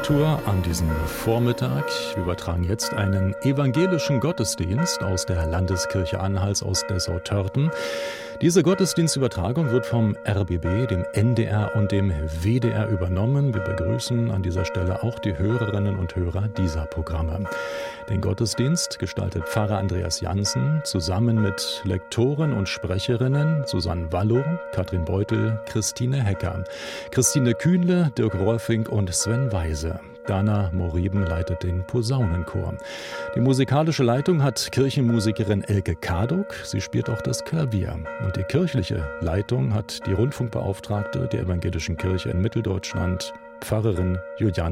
Kultur an diesem Vormittag. Wir übertragen jetzt einen evangelischen Gottesdienst aus der Landeskirche Anhals aus Dessau-Törten. Diese Gottesdienstübertragung wird vom RBB, dem NDR und dem WDR übernommen. Wir begrüßen an dieser Stelle auch die Hörerinnen und Hörer dieser Programme. Den Gottesdienst gestaltet Pfarrer Andreas Jansen zusammen mit Lektoren und Sprecherinnen Susanne Wallow, Katrin Beutel, Christine Hecker, Christine Kühnle, Dirk Rohrfink und Sven Weise. Dana Moriben leitet den Posaunenchor. Die musikalische Leitung hat Kirchenmusikerin Elke Karduk. Sie spielt auch das Klavier. Und die kirchliche Leitung hat die Rundfunkbeauftragte der Evangelischen Kirche in Mitteldeutschland, Pfarrerin Juliane